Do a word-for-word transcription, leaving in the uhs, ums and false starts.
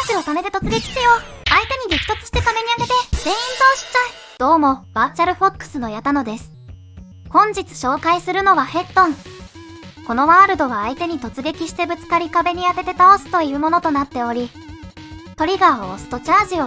チを貯めて突撃せよ。相手に激突して壁に当てて全員倒しちゃえ。どうも、バーチャルフォックスのヤタノです。本日紹介するのはヘッドン。このワールドは相手に突撃してぶつかり壁に当てて倒すというものとなっており、トリガーを押すとチャージを